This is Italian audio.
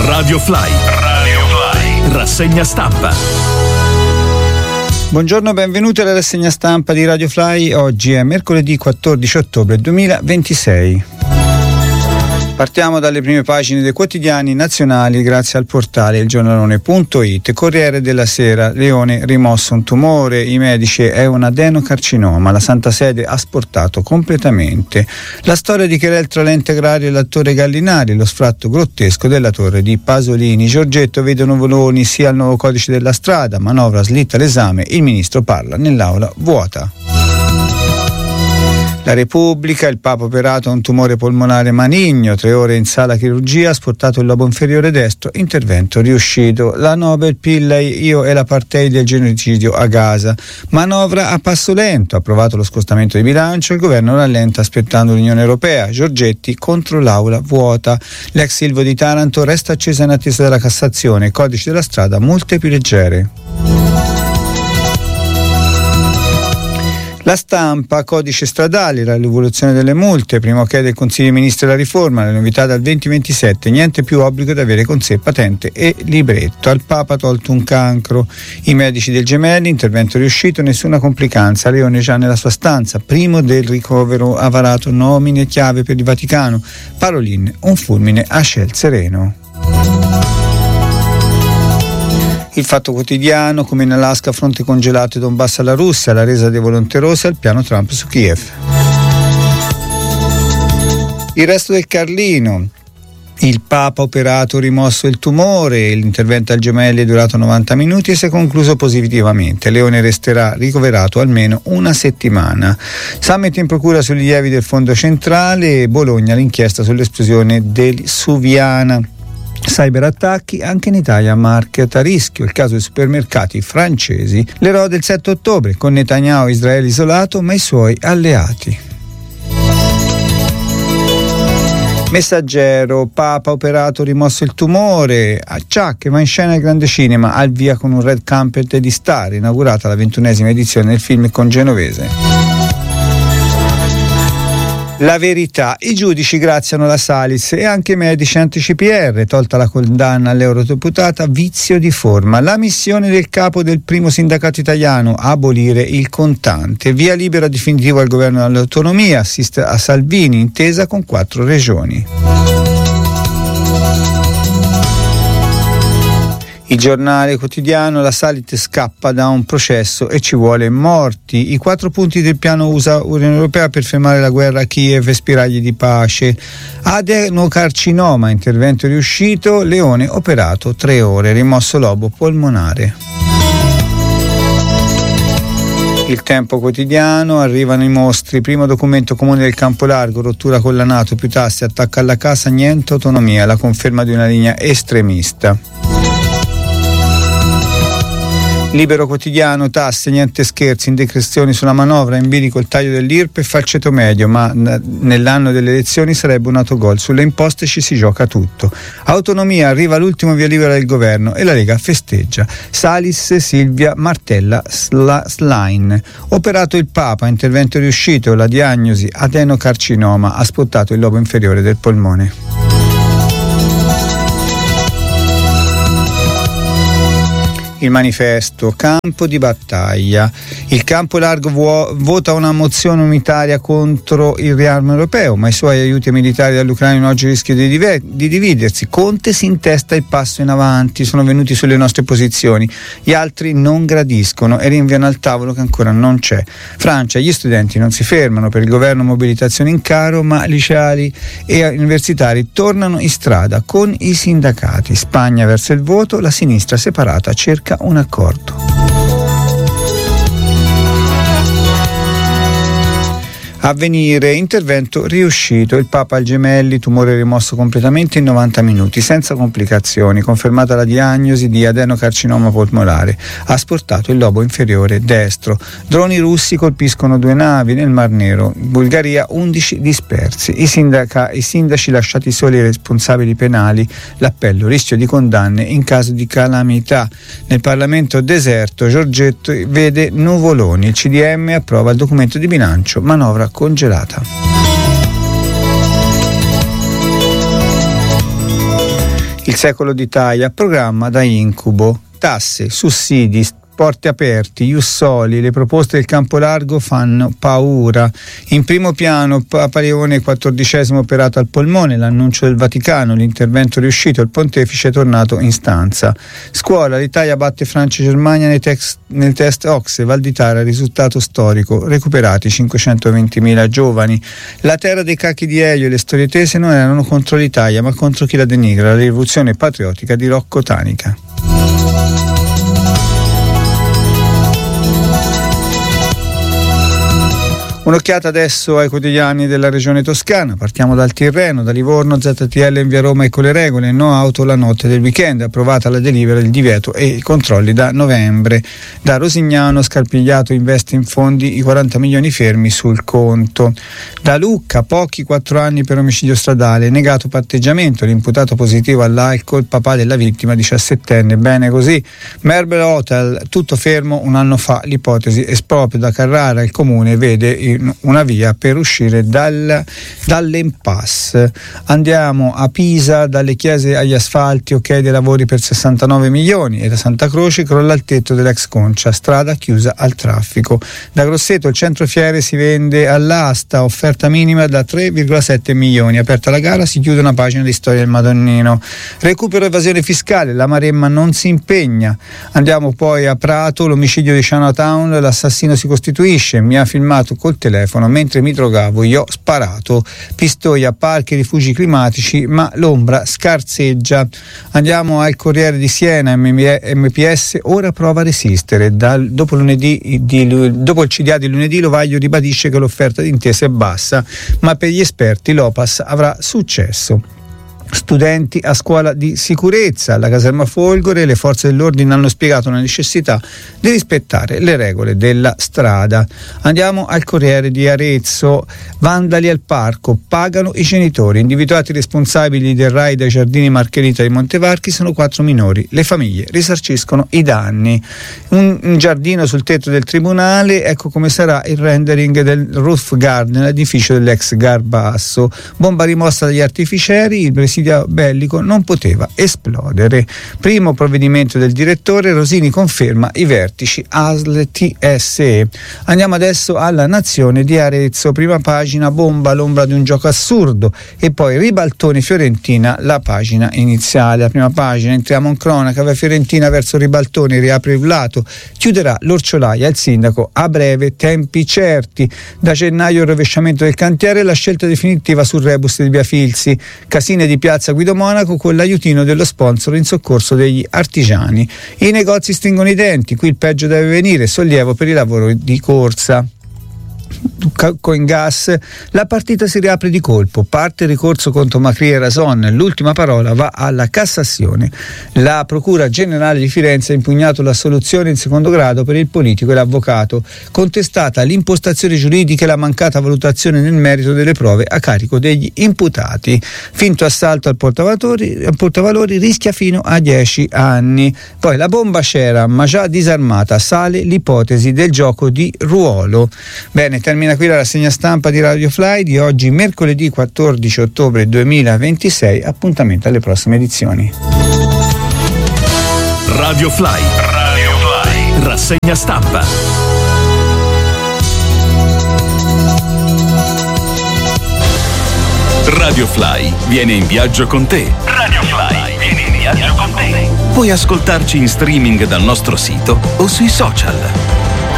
Radio Fly. Rassegna stampa. Buongiorno, benvenuti alla rassegna stampa di Radio Fly. Oggi è mercoledì 14 ottobre 2026. Partiamo dalle prime pagine dei quotidiani nazionali grazie al portale ilgiornalone.it. Corriere della Sera: Leone rimosso un tumore, i medici è un adenocarcinoma, la Santa Sede ha sportato completamente. La storia di querel tra l'ente agrario e l'attore Gallinari, lo sfratto grottesco della torre di Pasolini. Giorgetto vede nuvoloni sia al nuovo codice della strada, manovra slitta l'esame, il ministro parla nell'aula vuota. La Repubblica: il Papa operato a un tumore polmonare maligno, 3 ore in sala chirurgia, asportato il lobo inferiore destro, intervento riuscito. La Nobel Pillay: io e l'apartheid del genocidio a Gaza. Manovra a passo lento, approvato lo scostamento di bilancio, il governo rallenta aspettando l'Unione Europea. Giorgetti contro l'aula vuota. L'ex Silvo di Taranto resta accesa in attesa della Cassazione, codice della strada, multe più leggere. La Stampa: codice stradale, la rivoluzione delle multe, primo ok del Consiglio dei Ministri la riforma, le novità dal 2027, niente più obbligo di avere con sé patente e libretto. Al Papa tolto un cancro, i medici del Gemelli, intervento riuscito, nessuna complicanza, Leone già nella sua stanza, primo del ricovero, ha varato nomine chiave per il Vaticano. Parolin: un fulmine a ciel sereno. Il Fatto Quotidiano: come in Alaska, fronte congelato e Donbass alla Russia, la resa dei volenterosi al piano Trump su Kiev. Il Resto del Carlino: il Papa operato, rimosso il tumore, l'intervento al Gemelli è durato 90 minuti e si è concluso positivamente. Leone resterà ricoverato almeno una settimana. Summit in procura sugli allievi del Fondo Centrale, Bologna l'inchiesta sull'esplosione del Suviana. Cyberattacchi anche in Italia, market a rischio, il caso dei supermercati francesi. L'eroe del 7 ottobre, con Netanyahu Israele isolato ma i suoi alleati. Messaggero: Papa operato, rimosso il tumore, Acciacche va in scena il grande cinema, al via con un red carpet di star, inaugurata la 21esima edizione del film con Genovese. La Verità: i giudici graziano la Salis e anche i medici anti-CPR, tolta la condanna all'eurodeputata, vizio di forma. La missione del capo del primo sindacato italiano: abolire il contante. Via libera definitivo al governo dell'autonomia, assiste a Salvini, intesa con 4 regioni. Il Giornale Quotidiano: la Salis scappa da un processo e ci vuole morti. I 4 punti del piano USA-Unione Europea per fermare la guerra a Kiev e spiragli di pace. Adenocarcinoma, intervento riuscito, Leone operato 3 ore, rimosso lobo polmonare. Il Tempo Quotidiano: arrivano i mostri, primo documento comune del campo largo, rottura con la NATO, più tasse, attacco alla casa, niente autonomia, la conferma di una linea estremista. Libero Quotidiano: tasse, niente scherzi, indiscrezioni sulla manovra, in bilico il taglio dell'IRPEF al ceto medio, ma nell'anno delle elezioni sarebbe un autogol, sulle imposte ci si gioca tutto. Autonomia, arriva l'ultimo via libera del governo e la Lega festeggia. Salis, Silvia, martella Schlein. Operato il Papa, intervento riuscito, la diagnosi adenocarcinoma, ha spottato il lobo inferiore del polmone. Il Manifesto: campo di battaglia. Il campo largo vota una mozione unitaria contro il riarmo europeo, ma i suoi aiuti militari all'Ucraina oggi rischiano di dividersi. Conte si intesta il passo in avanti, sono venuti sulle nostre posizioni, gli altri non gradiscono e rinviano al tavolo che ancora non c'è. Francia: gli studenti non si fermano, per il governo mobilitazione in caro, ma liceali e universitari tornano in strada con i sindacati. Spagna verso il voto, la sinistra separata cerca un accordo. Avvenire: intervento riuscito, il Papa al Gemelli, tumore rimosso completamente in 90 minuti, senza complicazioni, confermata la diagnosi di adenocarcinoma polmonare, ha asportato il lobo inferiore destro. Droni russi colpiscono 2 navi nel Mar Nero, in Bulgaria 11 dispersi, i sindaci lasciati soli ai responsabili penali, l'appello, rischio di condanne in caso di calamità. Nel Parlamento deserto, Giorgetto vede nuvoloni, il CDM approva il documento di bilancio, manovra congelata. Il Secolo d'Italia, programma da incubo, tasse, sussidi, porti aperti, ius soli, le proposte del campo largo fanno paura. In primo piano Parione XIV operato al polmone, l'annuncio del Vaticano, l'intervento riuscito, il pontefice è tornato in stanza. Scuola, l'Italia batte Francia e Germania nel test OCSE, Val d'Itara, risultato storico, recuperati 520.000 giovani. La terra dei cacchi di Elio e le storie tese non erano contro l'Italia ma contro chi la denigra, la rivoluzione patriottica di Rocco Tanica. Un'occhiata adesso ai quotidiani della regione toscana. Partiamo dal Tirreno, da Livorno, ZTL in via Roma e con le regole, no auto la notte del weekend, approvata la delibera, il divieto e i controlli da novembre. Da Rosignano, Scarpigliato investe in fondi i 40 milioni fermi sul conto. Da Lucca, pochi 4 anni per omicidio stradale, negato patteggiamento, l'imputato positivo all'alcol, papà della vittima 17enne, bene così. Marble Hotel, tutto fermo un anno fa, l'ipotesi esproprio da Carrara, il comune vede una via per uscire dall'impasse. Andiamo a Pisa, dalle chiese agli asfalti, ok dei lavori per 69 milioni, e da Santa Croce crolla il tetto dell'ex Concia, strada chiusa al traffico. Da Grosseto il centro fiere si vende all'asta, offerta minima da 3,7 milioni, aperta la gara, si chiude una pagina di storia del Madonnino. Recupero evasione fiscale, la Maremma non si impegna. Andiamo poi a Prato, l'omicidio di Chinatown, l'assassino si costituisce, mi ha filmato col telefono mentre mi drogavo, gli ho sparato. Pistoia, parchi, rifugi climatici, ma l'ombra scarseggia. Andiamo al Corriere di Siena, MPS ora prova a resistere. Dopo il CDA di lunedì Lovaglio ribadisce che l'offerta d'intesa è bassa, ma per gli esperti l'Opas avrà successo. Studenti a scuola di sicurezza, alla caserma Folgore le forze dell'ordine hanno spiegato la necessità di rispettare le regole della strada. Andiamo al Corriere di Arezzo, vandali al parco, pagano i genitori, individuati responsabili del raid ai giardini Margherita di Montevarchi sono 4 minori, le famiglie risarciscono i danni. Un giardino sul tetto del tribunale, ecco come sarà il rendering del roof garden, l'edificio dell'ex Garbasso, bomba rimossa dagli artificieri, il presidio bellico non poteva esplodere. Primo provvedimento del direttore, Rosini conferma i vertici ASL TSE. Andiamo adesso alla Nazione di Arezzo, prima pagina, bomba l'ombra di un gioco assurdo, e poi ribaltone Fiorentina, la pagina iniziale. La prima pagina, entriamo in cronaca, va Fiorentina verso ribaltone, riapre il lato, chiuderà l'orciolaia, il sindaco a breve, tempi certi. Da gennaio il rovesciamento del cantiere, la scelta definitiva sul rebus di via Filzi, casine di piazza Guido Monaco con l'aiutino dello sponsor in soccorso degli artigiani. I negozi stringono i denti, qui il peggio deve venire, sollievo per i lavori di corsa. Coingas, la partita si riapre di colpo, parte il ricorso contro Macri e Rason, l'ultima parola va alla Cassazione. La Procura Generale di Firenze ha impugnato l'assoluzione in secondo grado per il politico e l'avvocato, contestata l'impostazione giuridica e la mancata valutazione nel merito delle prove a carico degli imputati. Finto assalto al portavalori rischia fino a 10 anni. Poi la bomba c'era ma già disarmata, sale l'ipotesi del gioco di ruolo. Bene, termina qui la rassegna stampa di Radio Fly di oggi, mercoledì 14 ottobre 2026. Appuntamento alle prossime edizioni. Radio Fly. Rassegna stampa. Radio Fly viene in viaggio con te. Puoi ascoltarci in streaming dal nostro sito o sui social.